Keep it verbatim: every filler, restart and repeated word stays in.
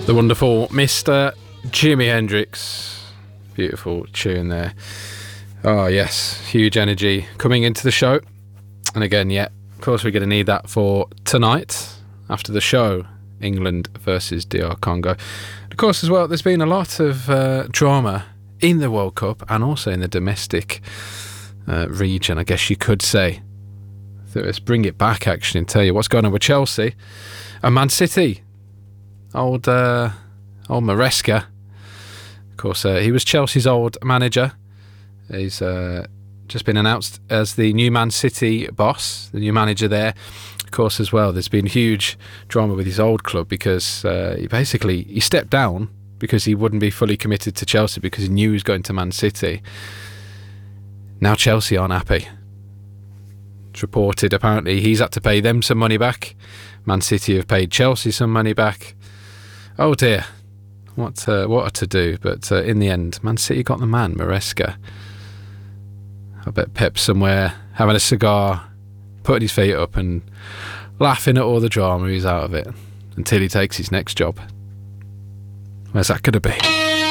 The wonderful Mister Jimi Hendrix. Beautiful tune there. Oh yes, huge energy coming into the show. And again, yeah, of course we're going to need that for tonight after the show, England versus D R Congo. Of course as well, there's been a lot of uh, drama in the World Cup and also in the domestic uh, region, I guess you could say. So let's bring it back actually and tell you what's going on with Chelsea and Man City. Old uh, old Maresca, of course, uh, he was Chelsea's old manager. He's uh, just been announced as the new Man City boss, the new manager there. Of course, as well, there's been huge drama with his old club because uh, he basically he stepped down because he wouldn't be fully committed to Chelsea because he knew he was going to Man City. Now Chelsea aren't happy. It's reported apparently he's had to pay them some money back. Man City have paid Chelsea some money back. Oh dear, what uh, what a to do, but uh, in the end, Man City got the man, Maresca. I bet Pep's somewhere having a cigar, putting his feet up and laughing at all the drama. He's out of it until he takes his next job. Where's that going to be?